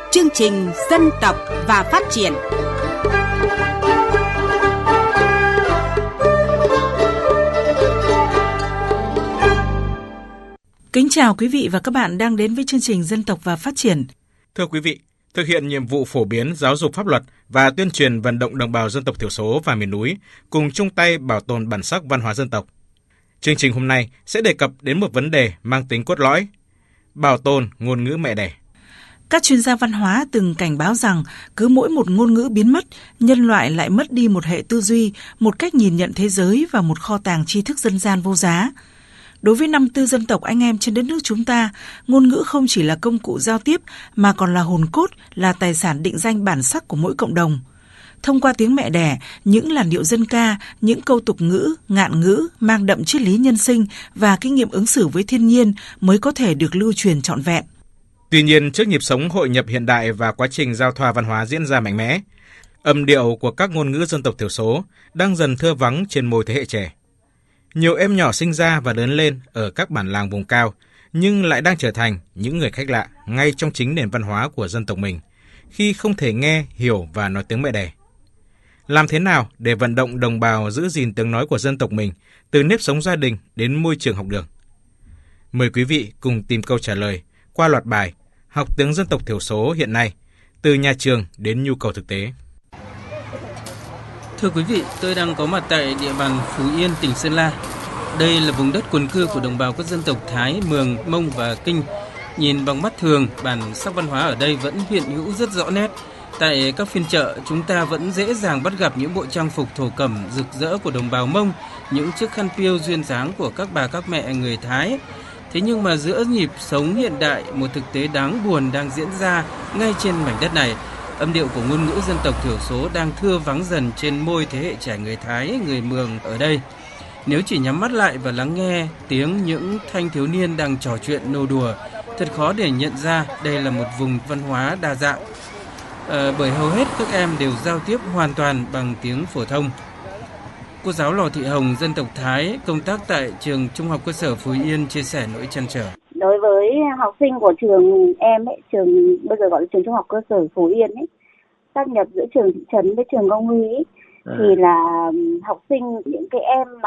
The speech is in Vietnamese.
Chương trình Dân tộc và Phát triển. Kính chào quý vị và các bạn đang đến với chương trình Dân tộc và Phát triển. Thưa quý vị, thực hiện nhiệm vụ phổ biến giáo dục pháp luật và tuyên truyền vận động đồng bào dân tộc thiểu số và miền núi cùng chung tay bảo tồn bản sắc văn hóa dân tộc. Chương trình hôm nay sẽ đề cập đến một vấn đề mang tính cốt lõi: bảo tồn ngôn ngữ mẹ đẻ. Các chuyên gia văn hóa từng cảnh báo rằng cứ mỗi một ngôn ngữ biến mất, nhân loại lại mất đi một hệ tư duy, một cách nhìn nhận thế giới và một kho tàng tri thức dân gian vô giá. Đối với 54 dân tộc anh em trên đất nước chúng ta, ngôn ngữ không chỉ là công cụ giao tiếp mà còn là hồn cốt, là tài sản định danh bản sắc của mỗi cộng đồng. Thông qua tiếng mẹ đẻ, những làn điệu dân ca, những câu tục ngữ, ngạn ngữ mang đậm triết lý nhân sinh và kinh nghiệm ứng xử với thiên nhiên mới có thể được lưu truyền trọn vẹn. Tuy nhiên, trước nhịp sống hội nhập hiện đại và quá trình giao thoa văn hóa diễn ra mạnh mẽ, âm điệu của các ngôn ngữ dân tộc thiểu số đang dần thưa vắng trên môi thế hệ trẻ. Nhiều em nhỏ sinh ra và lớn lên ở các bản làng vùng cao, nhưng lại đang trở thành những người khách lạ ngay trong chính nền văn hóa của dân tộc mình, khi không thể nghe, hiểu và nói tiếng mẹ đẻ. Làm thế nào để vận động đồng bào giữ gìn tiếng nói của dân tộc mình, từ nếp sống gia đình đến môi trường học đường? Mời quý vị cùng tìm câu trả lời qua loạt bài Học tiếng dân tộc thiểu số hiện nay, từ nhà trường đến nhu cầu thực tế. Thưa quý vị, tôi đang có mặt tại địa bàn Phú Yên, tỉnh Sơn La. Đây là vùng đất quần cư của đồng bào các dân tộc Thái, Mường, Mông và Kinh. Nhìn bằng mắt thường, bản sắc văn hóa ở đây vẫn hiện hữu rất rõ nét. Tại các phiên chợ, chúng ta vẫn dễ dàng bắt gặp những bộ trang phục thổ cẩm rực rỡ của đồng bào Mông, những chiếc khăn piêu duyên dáng của các bà các mẹ người Thái. Thế nhưng mà giữa nhịp sống hiện đại, một thực tế đáng buồn đang diễn ra ngay trên mảnh đất này. Âm điệu của ngôn ngữ dân tộc thiểu số đang thưa vắng dần trên môi thế hệ trẻ người Thái, người Mường ở đây. Nếu chỉ nhắm mắt lại và lắng nghe tiếng những thanh thiếu niên đang trò chuyện nô đùa, thật khó để nhận ra đây là một vùng văn hóa đa dạng. Bởi hầu hết các em đều giao tiếp hoàn toàn bằng tiếng phổ thông. Cô giáo Lò Thị Hồng, dân tộc Thái, công tác tại trường Trung học cơ sở Phú Yên chia sẻ nỗi trăn trở. Đối với học sinh của trường em ấy, trường bây giờ gọi là trường Trung học cơ sở Phú Yên ấy, sáp nhập giữa trường thị trấn với trường công huy ấy, thì là học sinh, những cái em